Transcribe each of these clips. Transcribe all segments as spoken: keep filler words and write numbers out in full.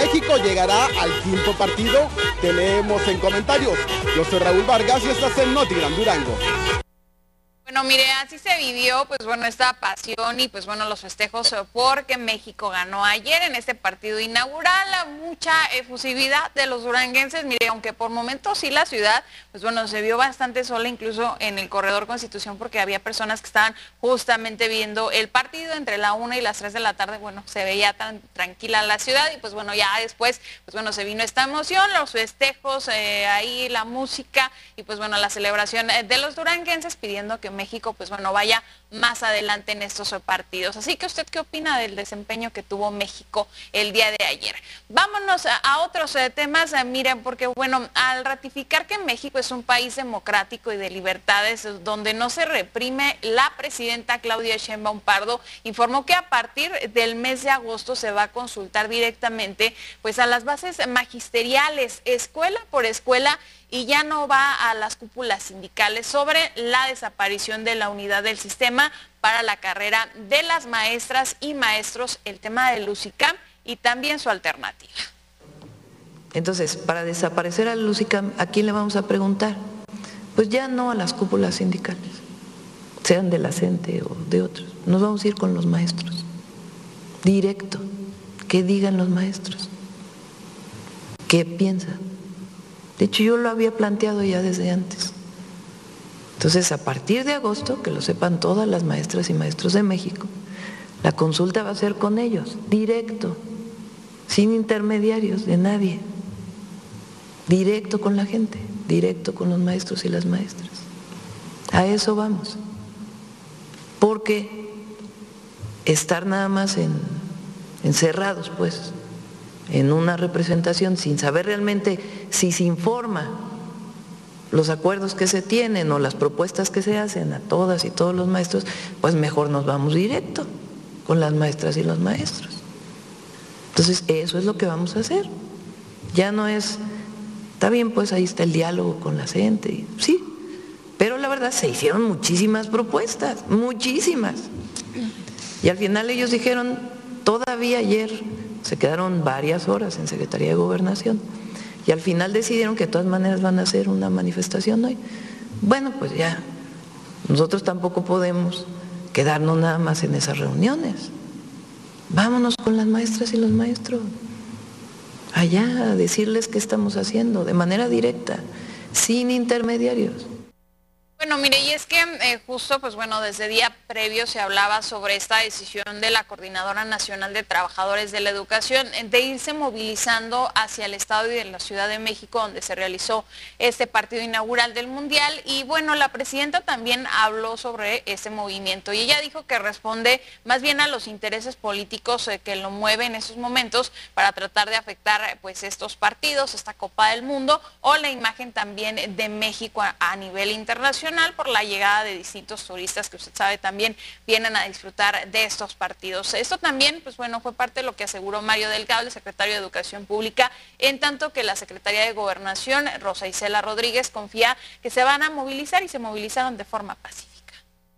México llegará al quinto partido? Te leemos en comentarios. Yo soy Raúl Vargas y estás en Notigram Durango. Bueno, mire, así se vivió, pues bueno, esta pasión y pues bueno, los festejos porque México ganó ayer en este partido inaugural, mucha efusividad de los duranguenses, mire, aunque por momentos sí la ciudad, pues bueno, se vio bastante sola incluso en el corredor Constitución porque había personas que estaban justamente viendo el partido entre la una y las tres de la tarde, bueno, se veía tan tranquila la ciudad y pues bueno, ya después, pues bueno, se vino esta emoción, los festejos, eh, ahí la música y pues bueno, la celebración de los duranguenses pidiendo que México, pues bueno, vaya más adelante en estos partidos. Así que, ¿usted qué opina del desempeño que tuvo México el día de ayer? Vámonos a, a otros eh, temas, eh, miren, porque bueno, al ratificar que México es un país democrático y de libertades donde no se reprime, la presidenta Claudia Sheinbaum Pardo informó que a partir del mes de agosto se va a consultar directamente pues a las bases magisteriales, escuela por escuela, y ya no va a las cúpulas sindicales sobre la desaparición de la unidad del sistema para la carrera de las maestras y maestros, el tema del UCICAM y también su alternativa. Entonces, para desaparecer al UCICAM, ¿a quién le vamos a preguntar? Pues ya no a las cúpulas sindicales, sean de la CENTE o de otros. Nos vamos a ir con los maestros, directo, que digan los maestros, qué piensan. De hecho, yo lo había planteado ya desde antes. Entonces, a partir de agosto, que lo sepan todas las maestras y maestros de México, la consulta va a ser con ellos, directo, sin intermediarios de nadie, directo con la gente, directo con los maestros y las maestras. A eso vamos. Porque estar nada más en, encerrados, pues, en una representación sin saber realmente si se informa los acuerdos que se tienen o las propuestas que se hacen a todas y todos los maestros, pues mejor nos vamos directo con las maestras y los maestros. Entonces eso es lo que vamos a hacer. Ya no es, está bien, pues ahí está el diálogo con la gente, sí, pero la verdad se hicieron muchísimas propuestas, muchísimas. Y al final ellos dijeron, todavía ayer se quedaron varias horas en Secretaría de Gobernación y al final decidieron que de todas maneras van a hacer una manifestación hoy. Bueno, pues ya, nosotros tampoco podemos quedarnos nada más en esas reuniones. Vámonos con las maestras y los maestros, allá a decirles qué estamos haciendo, de manera directa, sin intermediarios. Bueno, mire, y es que eh, justo, pues bueno, desde día previo se hablaba sobre esta decisión de la Coordinadora Nacional de Trabajadores de la Educación de irse movilizando hacia el Estado y de la Ciudad de México, donde se realizó este partido inaugural del Mundial. Y bueno, la presidenta también habló sobre ese movimiento y ella dijo que responde más bien a los intereses políticos eh, que lo mueven en esos momentos para tratar de afectar pues estos partidos, esta Copa del Mundo o la imagen también de México a, a nivel internacional, por la llegada de distintos turistas que usted sabe también vienen a disfrutar de estos partidos. Esto también, pues bueno, fue parte de lo que aseguró Mario Delgado, el secretario de Educación Pública, en tanto que la Secretaría de Gobernación, Rosa Isela Rodríguez, confía que se van a movilizar y se movilizaron de forma pacífica.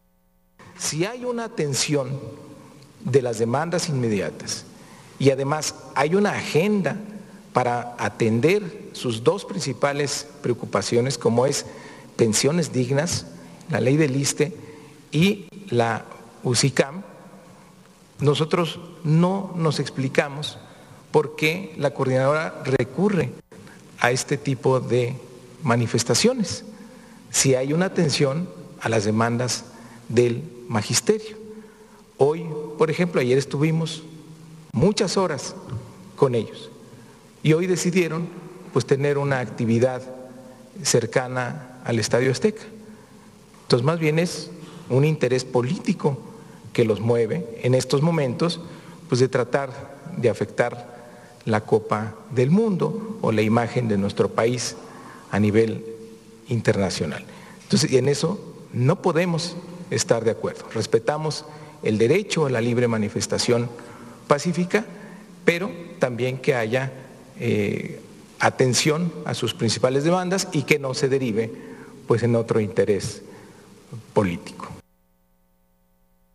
Si hay una atención de las demandas inmediatas y además hay una agenda para atender sus dos principales preocupaciones, como es pensiones dignas, la ley del ISSSTE y la UCICAM, nosotros no nos explicamos por qué la coordinadora recurre a este tipo de manifestaciones, si hay una atención a las demandas del magisterio. Hoy, por ejemplo, ayer estuvimos muchas horas con ellos y hoy decidieron pues tener una actividad cercana al Estadio Azteca. Entonces, más bien es un interés político que los mueve en estos momentos, pues de tratar de afectar la Copa del Mundo o la imagen de nuestro país a nivel internacional. Entonces, y en eso no podemos estar de acuerdo. Respetamos el derecho a la libre manifestación pacífica, pero también que haya eh, atención a sus principales demandas y que no se derive pues en otro interés político. Bueno, y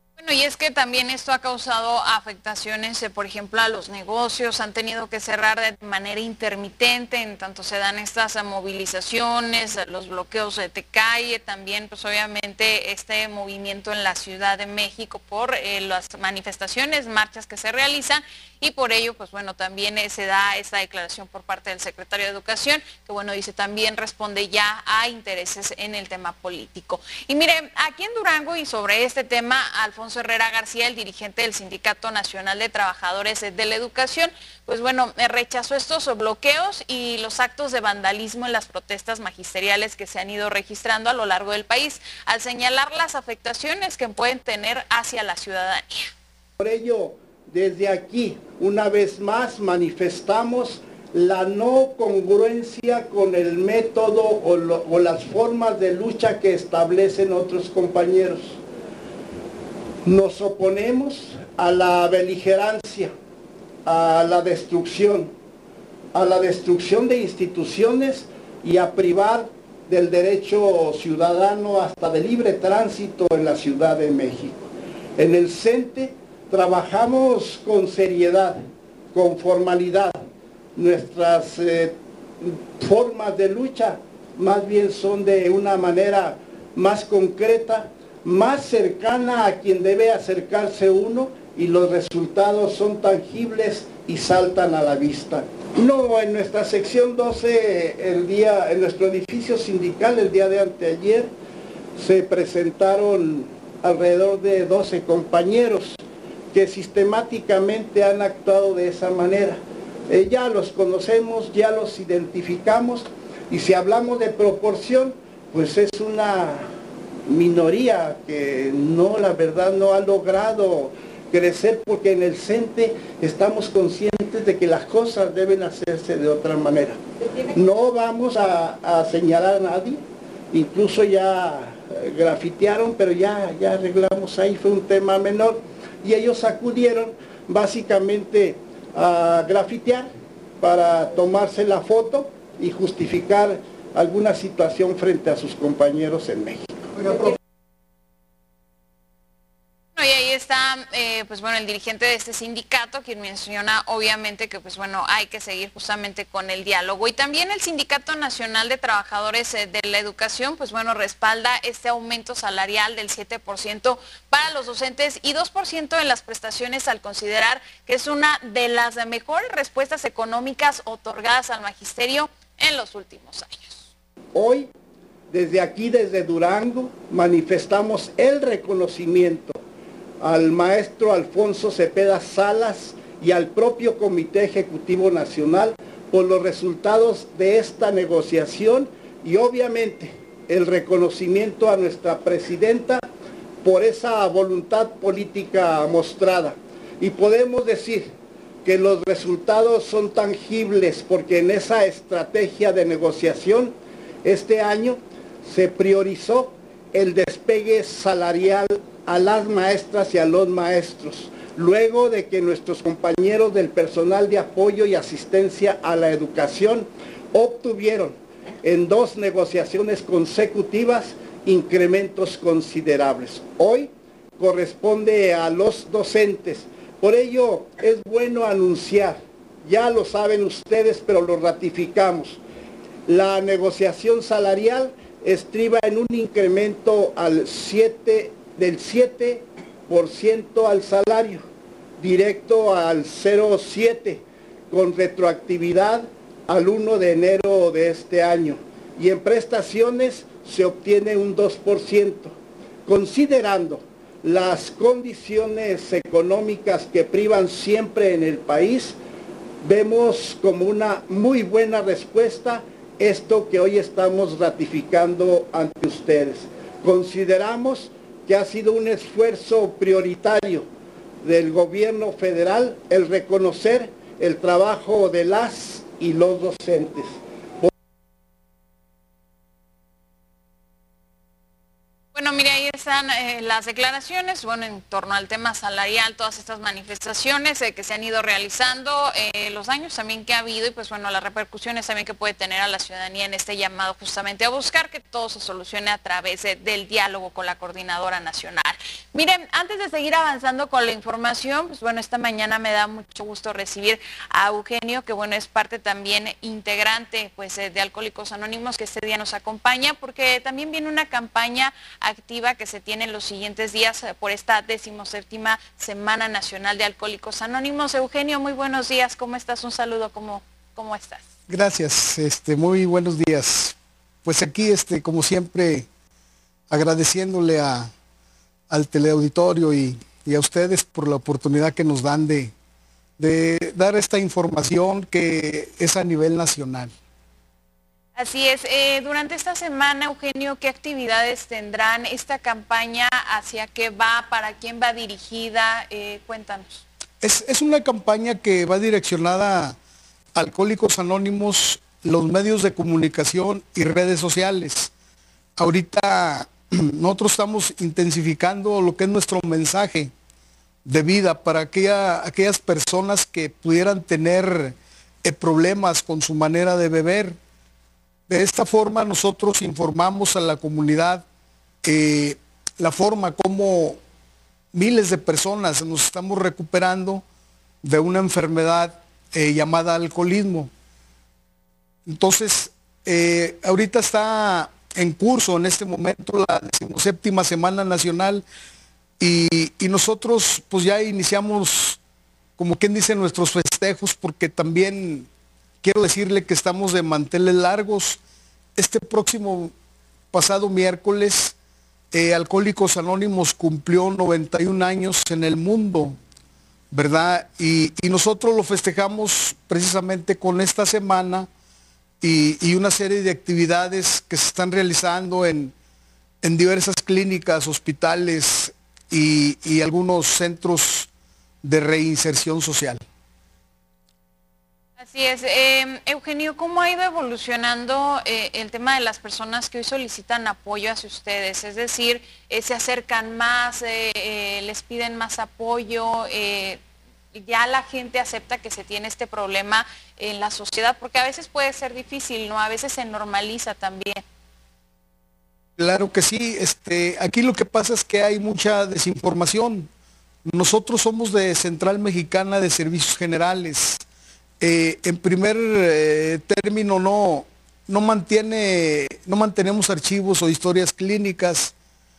y es que también esto ha causado afectaciones, eh, por ejemplo, a los negocios, han tenido que cerrar de manera intermitente, en tanto se dan estas eh, movilizaciones, eh, los bloqueos de calle, también pues obviamente este movimiento en la Ciudad de México por eh, las manifestaciones, marchas que se realizan, y por ello, pues bueno, también eh, se da esta declaración por parte del secretario de Educación, que bueno, dice también responde ya a intereses en el tema político. Y mire, aquí en Durango y sobre este tema, Alfonso Herrera García, el dirigente del Sindicato Nacional de Trabajadores de la Educación, pues bueno, rechazó estos bloqueos y los actos de vandalismo en las protestas magisteriales que se han ido registrando a lo largo del país, al señalar las afectaciones que pueden tener hacia la ciudadanía. Por ello, desde aquí, una vez más, manifestamos la no congruencia con el método o, lo, o las formas de lucha que establecen otros compañeros. Nos oponemos a la beligerancia, a la destrucción, a la destrucción de instituciones y a privar del derecho ciudadano hasta de libre tránsito en la Ciudad de México. En el CENTE trabajamos con seriedad, con formalidad. Nuestras eh, formas de lucha más bien son de una manera más concreta, más cercana a quien debe acercarse uno, y los resultados son tangibles y saltan a la vista. No, en nuestra sección doce, el día, en nuestro edificio sindical, el día de anteayer, se presentaron alrededor de doce compañeros que sistemáticamente han actuado de esa manera. Eh, ya los conocemos, ya los identificamos, y si hablamos de proporción, pues es una minoría que no, la verdad, no ha logrado crecer, porque en el CENTE estamos conscientes de que las cosas deben hacerse de otra manera. No vamos a, a señalar a nadie, incluso ya grafitearon, pero ya, ya arreglamos ahí, fue un tema menor, y ellos acudieron básicamente a grafitear para tomarse la foto y justificar alguna situación frente a sus compañeros en México. Y ahí está, eh, pues bueno, el dirigente de este sindicato, quien menciona obviamente que pues bueno, hay que seguir justamente con el diálogo. Y también el Sindicato Nacional de Trabajadores eh, de la Educación, pues bueno, respalda este aumento salarial del siete por ciento para los docentes y dos por ciento en las prestaciones, al considerar que es una de las mejores respuestas económicas otorgadas al magisterio en los últimos años. Hoy, desde aquí, desde Durango, manifestamos el reconocimiento al maestro Alfonso Cepeda Salas y al propio Comité Ejecutivo Nacional por los resultados de esta negociación, y obviamente el reconocimiento a nuestra presidenta por esa voluntad política mostrada. Y podemos decir que los resultados son tangibles, porque en esa estrategia de negociación este año se priorizó el despegue salarial a las maestras y a los maestros, luego de que nuestros compañeros del personal de apoyo y asistencia a la educación obtuvieron en dos negociaciones consecutivas incrementos considerables. Hoy corresponde a los docentes. Por ello es bueno anunciar, ya lo saben ustedes, pero lo ratificamos, la negociación salarial estriba en un incremento al siete, del siete por ciento al salario, directo al cero coma siete, con retroactividad al uno de enero de este año, y en prestaciones se obtiene un dos por ciento. Considerando las condiciones económicas que privan siempre en el país, vemos como una muy buena respuesta esto que hoy estamos ratificando ante ustedes. Consideramos que ha sido un esfuerzo prioritario del gobierno federal el reconocer el trabajo de las y los docentes. Bueno, mire, ahí está están eh, las declaraciones, bueno, en torno al tema salarial, todas estas manifestaciones eh, que se han ido realizando, eh, los daños también que ha habido y pues bueno, las repercusiones también que puede tener a la ciudadanía en este llamado justamente a buscar que todo se solucione a través de, del diálogo con la Coordinadora Nacional. Miren, antes de seguir avanzando con la información, pues bueno, esta mañana me da mucho gusto recibir a Eugenio, que bueno, es parte también integrante pues de Alcohólicos Anónimos, que este día nos acompaña, porque también viene una campaña activa que se tiene en los siguientes días por esta decimoséptima Semana Nacional de Alcohólicos Anónimos. Eugenio, muy buenos días, ¿cómo estás? Un saludo, ¿cómo, cómo estás? Gracias, este, muy buenos días. Pues aquí, este, como siempre, agradeciéndole a, al teleauditorio y, y a ustedes por la oportunidad que nos dan de, de dar esta información que es a nivel nacional. Así es. Eh, durante esta semana, Eugenio, ¿qué actividades tendrán esta campaña? ¿Hacia qué va? ¿Para quién va dirigida? Eh, cuéntanos. Es, es una campaña que va direccionada a Alcohólicos Anónimos, los medios de comunicación y redes sociales. Ahorita nosotros estamos intensificando lo que es nuestro mensaje de vida para aquella, aquellas personas que pudieran tener eh, problemas con su manera de beber. De esta forma nosotros informamos a la comunidad eh, la forma como miles de personas nos estamos recuperando de una enfermedad eh, llamada alcoholismo. Entonces, eh, ahorita está en curso en este momento la decimoséptima Semana Nacional y, y nosotros pues ya iniciamos, como quien dice, nuestros festejos, porque también quiero decirle que estamos de manteles largos. Este próximo pasado miércoles, eh, Alcohólicos Anónimos cumplió noventa y un años en el mundo, ¿verdad? Y, y nosotros lo festejamos precisamente con esta semana y, y una serie de actividades que se están realizando en, en diversas clínicas, hospitales y, y algunos centros de reinserción social. Así es. Eh, Eugenio, ¿cómo ha ido evolucionando eh, el tema de las personas que hoy solicitan apoyo hacia ustedes? Es decir, eh, ¿se acercan más, eh, eh, les piden más apoyo? Eh, ¿Ya la gente acepta que se tiene este problema en la sociedad? Porque a veces puede ser difícil, ¿no? A veces se normaliza también. Claro que sí. Este, aquí lo que pasa es que hay mucha desinformación. Nosotros somos de Central Mexicana de Servicios Generales. Eh, en primer eh, término no, no, mantiene, no mantenemos archivos o historias clínicas,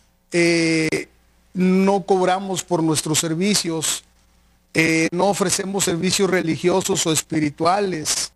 eh, no cobramos por nuestros servicios, eh, no ofrecemos servicios religiosos o espirituales.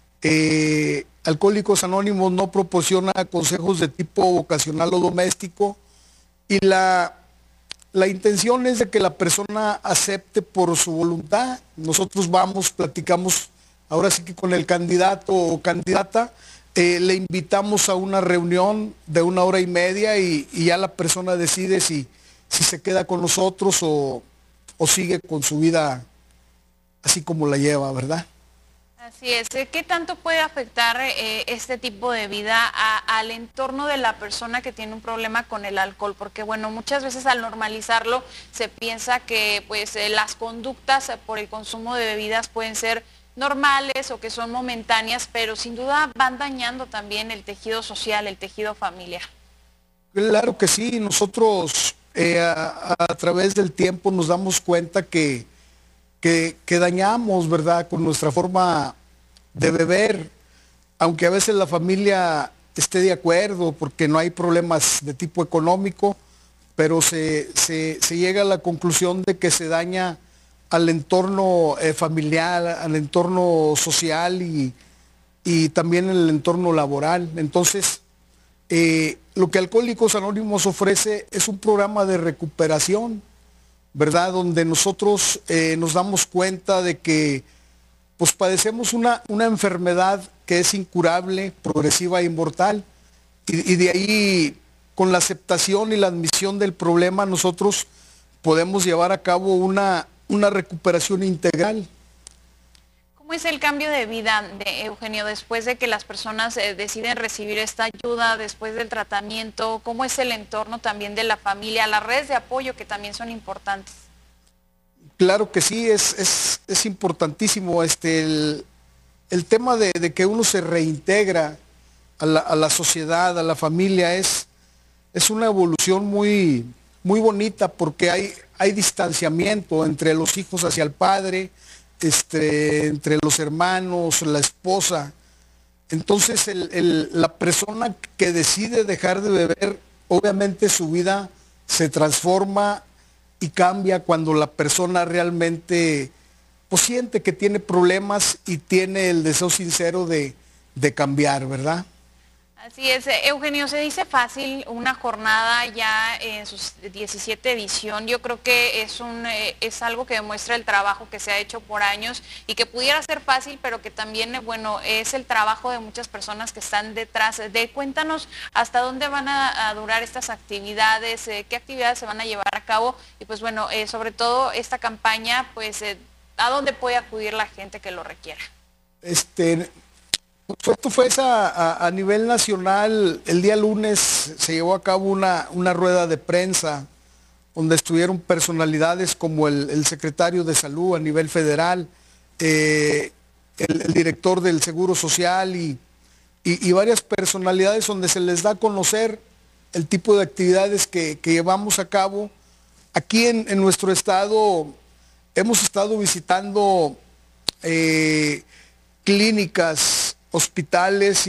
Eh, Alcohólicos Anónimos no proporciona consejos de tipo vocacional o doméstico y la... La intención es de que la persona acepte por su voluntad. Nosotros vamos, platicamos, ahora sí que con el candidato o candidata, eh, le invitamos a una reunión de una hora y media y, y ya la persona decide si, si se queda con nosotros o, o sigue con su vida así como la lleva, ¿verdad? Así es. ¿Qué tanto puede afectar eh, este tipo de vida a, al entorno de la persona que tiene un problema con el alcohol? Porque bueno, muchas veces al normalizarlo se piensa que pues eh, las conductas por el consumo de bebidas pueden ser normales o que son momentáneas, pero sin duda van dañando también el tejido social, el tejido familiar. Claro que sí. Nosotros eh, a, a través del tiempo nos damos cuenta que Que, que dañamos, ¿verdad?, con nuestra forma de beber, aunque a veces la familia esté de acuerdo porque no hay problemas de tipo económico, pero se, se, se llega a la conclusión de que se daña al entorno eh, familiar, al entorno social y, y también el entorno laboral. Entonces, eh, lo que Alcohólicos Anónimos ofrece es un programa de recuperación, ¿verdad? Donde nosotros eh, nos damos cuenta de que pues padecemos una, una enfermedad que es incurable, progresiva e inmortal. Y, y de ahí, con la aceptación y la admisión del problema, nosotros podemos llevar a cabo una, una recuperación integral. ¿Cómo ¿Cómo es el cambio de vida de Eugenio después de que las personas eh, deciden recibir esta ayuda, después del tratamiento? ¿Cómo es el entorno también de la familia, las redes de apoyo que también son importantes? Claro que sí, es, es, es importantísimo este, el, el tema de, de que uno se reintegra a la, a la sociedad, a la familia, es, es una evolución muy, muy bonita porque hay, hay distanciamiento entre los hijos hacia el padre, Este, entre los hermanos, la esposa. Entonces el, el, la persona que decide dejar de beber, obviamente su vida se transforma y cambia cuando la persona realmente pues, siente que tiene problemas y tiene el deseo sincero de, de cambiar, ¿verdad? Así es, Eugenio, se dice fácil una jornada ya en su diecisiete edición. Yo creo que es, un, es algo que demuestra el trabajo que se ha hecho por años y que pudiera ser fácil, pero que también, bueno, es el trabajo de muchas personas que están detrás. De, cuéntanos hasta dónde van a, a durar estas actividades, eh, qué actividades se van a llevar a cabo y pues bueno, eh, sobre todo esta campaña, pues eh, a dónde puede acudir la gente que lo requiera. Este... Esto fue a, a, a nivel nacional. El día lunes se llevó a cabo una, una rueda de prensa donde estuvieron personalidades como el, el secretario de Salud a nivel federal, eh, el, el director del Seguro Social y, y, y varias personalidades donde se les da a conocer el tipo de actividades que, que llevamos a cabo. Aquí en, en nuestro estado hemos estado visitando eh, clínicas, hospitales